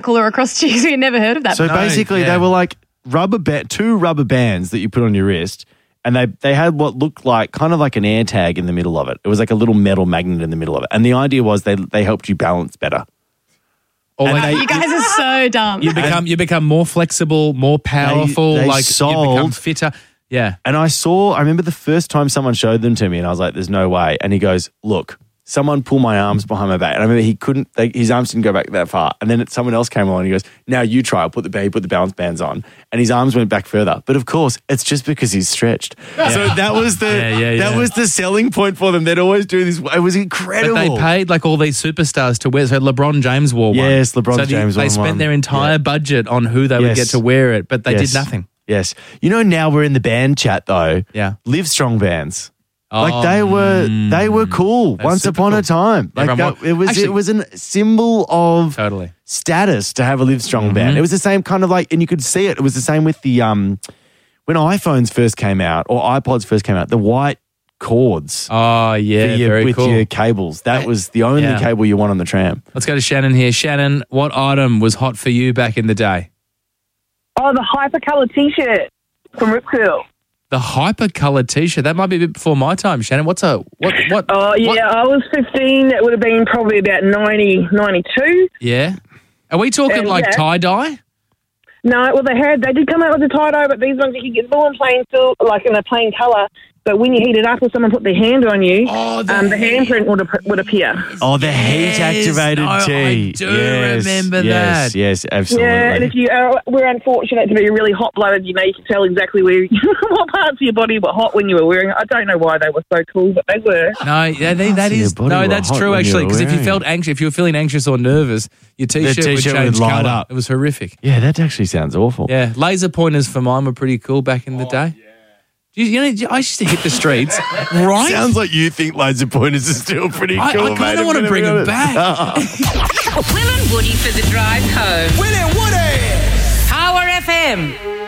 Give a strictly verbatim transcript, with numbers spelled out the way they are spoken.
Colour across cheeks. We had never heard of that. So before. basically, yeah. they were like rubber ba- two rubber bands that you put on your wrist, and they they had what looked like kind of like an air tag in the middle of it. It was like a little metal magnet in the middle of it, and the idea was they they helped you balance better. Or And like they- You guys are so dumb. you become you become more flexible, more powerful, they like you sold- become fitter. Yeah. And I saw, I remember the first time someone showed them to me, and I was like, "There's no way." And he goes, "Look." Someone pulled my arms behind my back. And I remember he couldn't, they, his arms didn't go back that far. And then it, someone else came along and he goes, now you try. I'll put the, he put the balance bands on. And his arms went back further. But of course, it's just because he's stretched. So that was the Yeah, yeah, that yeah. was the selling point for them. They'd always do this. It was incredible. But they paid like all these superstars to wear. So LeBron James wore one. Yes, LeBron so James They wore spent one. their entire Yeah. budget on who they would Yes. get to wear it, but they Yes. did nothing. Yes. You know, now we're in the band chat though. Yeah. Live Strong bands. Oh, Like they were, they were cool That's once super upon cool. a time. Like Everyone that, wa- it was, Actually- it was a symbol of Totally. status to have a Live Strong Mm-hmm. band. It was the same kind of like, and you could see it. It was the same with the um, when iPhones first came out or iPods first came out. The white cords Oh, yeah, for your- very with cool. your cables. That was the only Yeah. cable you want on the tram. Let's go to Shannon here. Shannon, what item was hot for you back in the day? Oh, the hypercolour T-shirt from Rip Curl. The hypercolour T-shirt. That might be a bit before my time, Shannon. What's a what? What? Oh, yeah, what- I was fifteen. It would have been probably about ninety, ninety-two. Yeah. Are we talking Um, like yeah. tie dye? No, well, they had, they did come out with the tie-dye, but these ones you could get them all in plain silk, like in a plain colour. But when you heat it up or someone put their hand on you, Oh, the um, the handprint would, ap- would appear. Oh, the Yes. heat-activated Oh, I tee. do yes, remember yes, that. Yes, absolutely. Yeah, and if you are, we're unfortunate to be really hot-blooded, you know, you can tell exactly where what parts of your body were hot when you were wearing it. I don't know why they were so cool, but they were. No, yeah, they, that see your is body no, were that's hot true when you actually. were Because if you wearing felt it. anxious, if you were feeling anxious or nervous, your T-shirt, t-shirt would would change light colour. up. It was horrific. yeah, that actually sounds awful. Yeah, laser pointers for mine were pretty cool back in the day. You, you know, I used to hit the streets, right? Sounds like you think laser pointers are still pretty I, cool. I mate, kind of I'm want to gonna bring be them honest. back. Will and Woody for the drive home. Will and Woody. Power F M.